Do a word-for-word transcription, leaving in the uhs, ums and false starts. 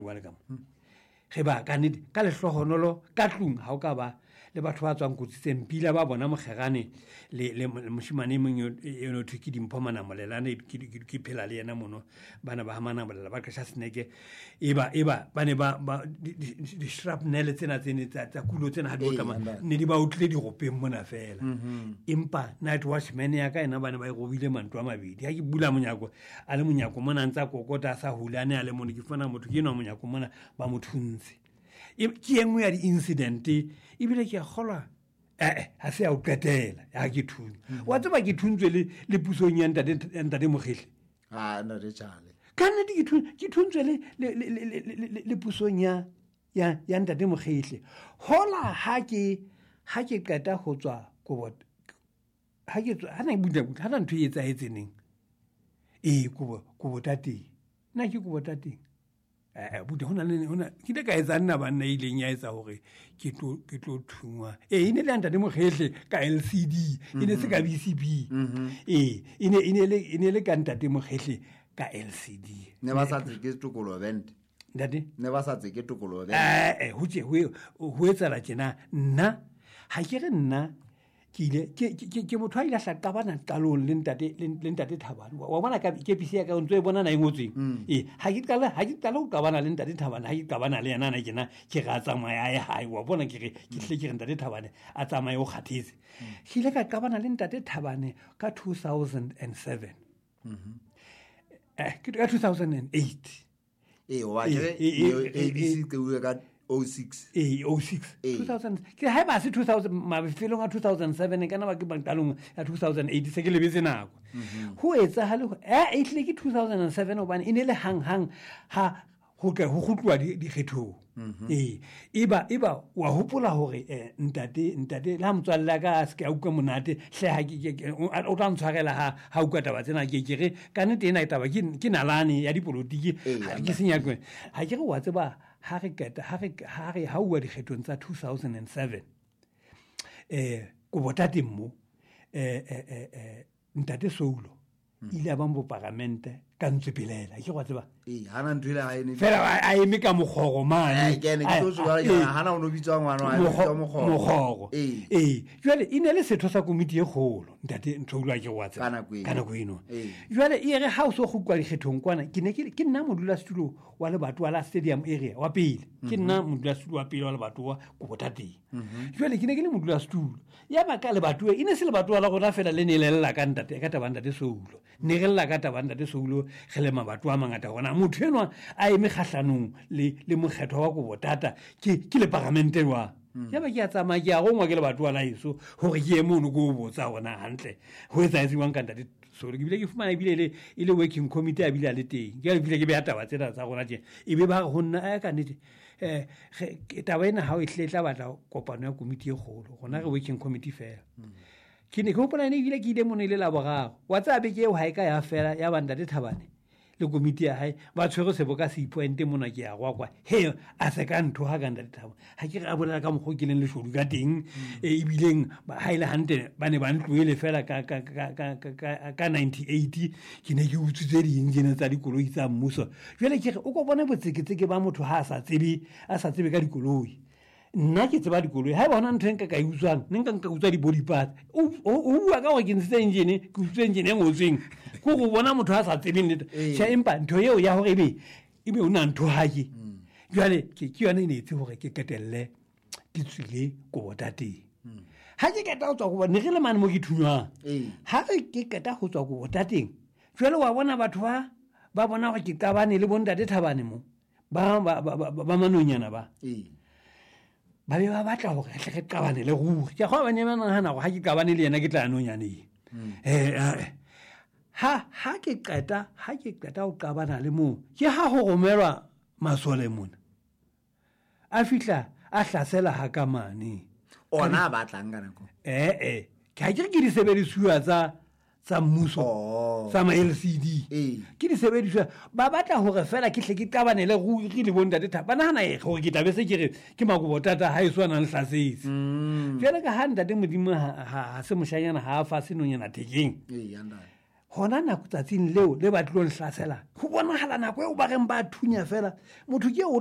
welcome ge ba ka nne ka le hlogonolo ka tlung ha o ka ba le batho ba tswang kotsitseng pila ba bona mogegane le le moshimane mongwe eno thiki dimpomana molelane ke phela le yena mono bana ba hamana bolela ba ka sha snake eba eba bane ba di shrapnel tsena tsene tsa kulo tsena ha di ka ne di ba utlile di gopeng mona fela empa night watchman ya ka ena bana ba igobile mantwa mabedi ha ke bula monyako a le monyako mona ntsa kokota sa hulane a le mona ke fana motho ke no monyako mona ba mothunse ke engwe ya di-incident ebile ke a kgolwa eh ha se a o qetela ya ke thunwe wa tseba ke thuntswe le le pusong ya ntate Mokgehle ha na re tshale ka nne ke thuntswe ke thuntswe le le le pusong ya ya ya ntate Mokgehle hola ha ke ha ke qeta ho tswa go bot ha ke tswa ha na buda ha na ntho e etsa etseneng eh go go botate na ke go botate eh buda hona le hona ke le ka etsa nna ba nna ileng ya etsa hore ke tlo ke tlo thungwa eh ine le ntate Mokgehle ka L C D ine se ka B C B eh ine ine le ine le ka ntate Mokgehle ka L C D ne ba sa ke tokolo event ndate ne ba sa ke tokolo event eh ho tse ho ho etsa la tjena nna ha ke re nna ke ile ke ke ke motho a ile hla qabana qalong le ntate le ntate Thabane wa bona ka ke pisi ya ka ntwe bona na ngotsweng eh ha ke qala ha ke qala ho qabana le ntate Thabane ha ke qabana le yena na ke na ke ga tsamaya ya hae wa bona ke re ke hle ke re ntate Thabane a tsamaya o khathetse ke ile ka qabana le ntate Thabane ka two thousand seven mhm eh ke ka two thousand eight eh wa ke A B C ke u ka oh six eh oh six two thousand ke ha ba se two thousand ma befelo nga two thousand seven kana ba ke bantalong ya two thousand eight se ke lebetse nako ho etsa hale eh itle ke two thousand seven obane ine le hang hang ha ho ke ho gutlwa di kgetho eh iba iba wa hopola hore ntate ntate la motswalla ka se ka uka monate hle ha ke o tla ntshwarela ha ha uka taba tsena ke ke re ka nne tena taba ke ke nalane ya dipolotiki ha ke senya kwe ha ke re wa tseba ha re keta ha re ha re ha uwa dikgethong tsa two thousand seven eh go botate mo eh eh eh ntate Soulo ile ba mbo parlamente ka ntsepelela ke go tseba eh hana ntwela ha ene fela a eme ka mogoro mane eh ke ne ke tso ga hana o no bitswa ngwana wa ka mogoro mogoro eh eh jwale ine le setho sa komiti e kgolo ntate Nthoulwa ke wa tseba kana kweno kana kweno jwale e re ha o so go kwa dikgethong kwana ke ne ke nna modula studio wa le batho wa la stadium area wa pele ke nna modula studio wa pele wa le batho wa go botate jwale ke ne ke le modula studio ya ba ka le batho ine se le batho wa la gona fela le ne le lla ka ntate ka tabanda de Soulo ne ge lla ka tabanda de Soulo gele mabatho a mangata gona motho enwa a eme khahlanong le le mokgetho wa go botata ke ke le parlamente wa ya ba ke a tsamaya ke a gongwa ke le batho wa la iso hore ke emono go botsa gona hantle ho etsa etswang ka ntate Soulo ke bile ke fumana bile le ile working committee a bile a le teng ke bile ke be ataba tsena tsa gona tje e be ba go nna a ka nnete eh taba ena ha o ihletla batla kopano ya committee e kgolo gona re working committee fela ke ne ke hopola ne ile ke ile mona ile la bogago wa tsa be ke o ha e ka ya fela ya banda de Thabane le komiti ya hae ba tshwere seboka se ipointe mona ke ya gwa kwa he a se ka ntho ha ganda dithabo ha ke ga bolela ka mogho ke leng le shodu ka teng e bileng ba haile hante ba ne ba ntloele fela ka ka ka ka ka ninety-eight ke ne ke utsitse di engine tsa dikoloi tsa mmuso jwale ke o go bona botseketseke ba motho ha sa tsebe a sa tsebe ka dikoloi nna ke tseba dikoloi ha bona ntho enka ka e utswang nka nka utswa di body part o o bua ka go ke ntse engine ke utswa engine e ngotsweng go go bona motho ha sa tsebe nnete sha empa ntho eo ya hore ebe ebe o na ntho hae jwale ke ke yona ne itse hore ke ketelle ke tswile go botate ha ke keta go tswa go ne re le mane mo ke thunyang ha re ke keta go tswa go botateng jwale wa bona batho ba ba bona go ke tabane le bontate Thabane mo ba ba ba manonyana ba ba be ba batla hore hle ke qabane le ruri ke go ba ne bana hana go ha ke qabane le yena ke tla nonyane eh ha ha ke qeta ha ke qeta o qabana le mo ke ha ho romelwa masole mona a fihla a hlasela ha ka mane ona ba tlang kana ko eh eh ke ha ke ke di sebediswa tsa tsa mmuso tsa ma L C D ke di sebediswa ba batla hore fela ke hle ke qabane le ruri ke le bontate Thabane hana e gore ke tabe se ke re ke magobo tata ha e swana le hlasetse jana ka ha ntate Modimo ha se moshanyana ha fa senonyana tekeng eh yanda gona nako tsatsing leo le ba tlilo le hlaselang go bonagala nako e o ba reng ba thunya fela motho ke